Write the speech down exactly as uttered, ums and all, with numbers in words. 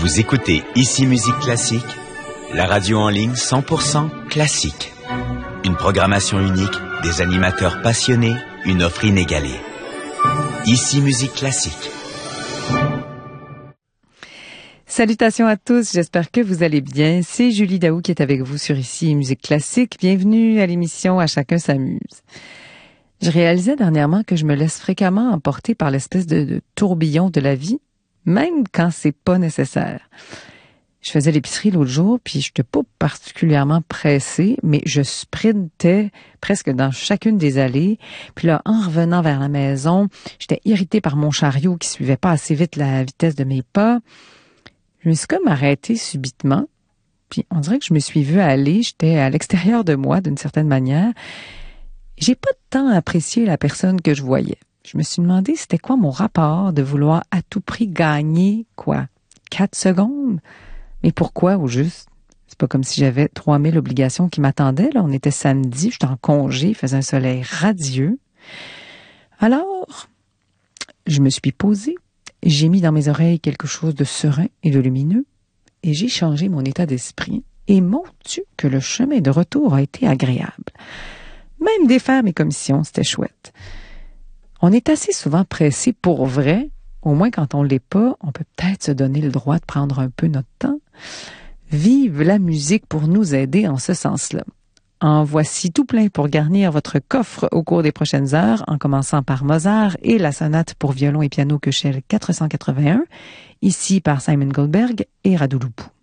Vous écoutez Ici Musique Classique, la radio en ligne cent pour cent classique. Une programmation unique, des animateurs passionnés, une offre inégalée. Ici Musique Classique. Salutations à tous, j'espère que vous allez bien. C'est Julie Daou qui est avec vous sur Ici Musique Classique. Bienvenue à l'émission À chacun s'amuse. Je réalisais dernièrement que je me laisse fréquemment emporter par l'espèce de, de tourbillon de la vie, même quand c'est pas nécessaire. Je faisais l'épicerie l'autre jour, puis je n'étais pas particulièrement pressée, mais je sprintais presque dans chacune des allées. Puis là, en revenant vers la maison, j'étais irritée par mon chariot qui suivait pas assez vite la vitesse de mes pas. Je me suis comme arrêtée subitement, puis on dirait que je me suis vue aller, j'étais à l'extérieur de moi d'une certaine manière. J'ai pas de temps à apprécier la personne que je voyais. Je me suis demandé c'était quoi mon rapport de vouloir à tout prix gagner, quoi, quatre secondes? Mais pourquoi au juste? C'est pas comme si j'avais trois mille obligations qui m'attendaient, là. On était samedi, j'étais en congé, il faisait un soleil radieux. Alors, je me suis posée, j'ai mis dans mes oreilles quelque chose de serein et de lumineux, et j'ai changé mon état d'esprit. Et mon Dieu, que le chemin de retour a été agréable. Même défaire mes commissions, c'était chouette. On est assez souvent pressé pour vrai, au moins quand on l'est pas, on peut peut-être se donner le droit de prendre un peu notre temps. Vive la musique pour nous aider en ce sens-là. En voici tout plein pour garnir votre coffre au cours des prochaines heures, en commençant par Mozart et la sonate pour violon et piano Köchel quatre cent quatre-vingt-un, ici par Simon Goldberg et Radu Lupu.